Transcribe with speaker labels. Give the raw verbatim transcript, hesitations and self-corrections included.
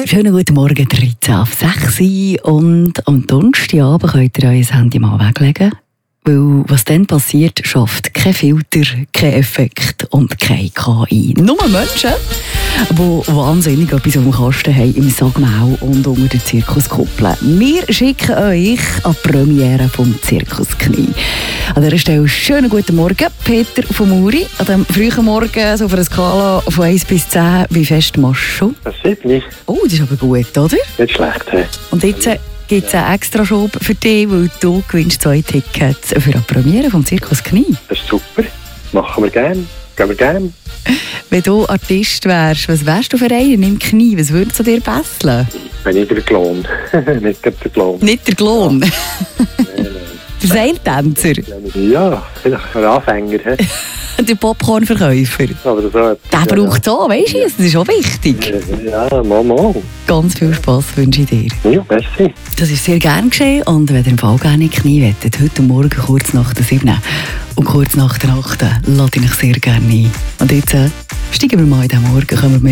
Speaker 1: Schönen guten Morgen, dreizehn auf sechs und am Donnerstagabend könnt ihr euer Handy mal weglegen. Weil was dann passiert, schafft kein Filter, kein Effekt und kein K I. Nur Menschen, die wahnsinnig etwas auf dem Kasten haben im Sagmau und unter der Zirkuskuppel. Wir schicken euch an die Premiere vom Zirkusknie. An dieser Stelle schönen guten Morgen, Peter von Muri. An diesem frühen Morgen, so auf einer Skala von eins bis zehn, wie fest machst du schon?
Speaker 2: Das sieht nicht.
Speaker 1: Oh, das ist aber gut, oder?
Speaker 2: Nicht schlecht, he?
Speaker 1: Und jetzt gibt es einen extra Schub für dich, weil du gewinnst zwei Tickets für eine Premiere vom Zirkusknie.
Speaker 2: Das ist super. Machen wir gerne. Gehen wir gerne.
Speaker 1: Wenn du Artist wärst, was wärst du für einen im Knie? Was würde zu dir passen?
Speaker 2: Bin ich der Klon. Nicht der Klon.
Speaker 1: Nicht der Klon.
Speaker 2: Nein, nein.
Speaker 1: Der Seiltänzer.
Speaker 2: Ja, vielleicht ein Anfänger. He?
Speaker 1: Der Popcornverkäufer.
Speaker 2: Aber so,
Speaker 1: Der
Speaker 2: ja,
Speaker 1: braucht es auch, weißt du? Das ist auch wichtig.
Speaker 2: Ja, mal, mal.
Speaker 1: Ganz viel Spass wünsche ich dir.
Speaker 2: Ja, merci.
Speaker 1: Das ist sehr gerne geschehen und wenn ihr im Fall gerne in die Knie wettet, heute Morgen kurz nach der sieben und kurz nach der acht, lade ich euch sehr gerne ein. Und jetzt äh, steigen wir mal in den Morgen, kommen wir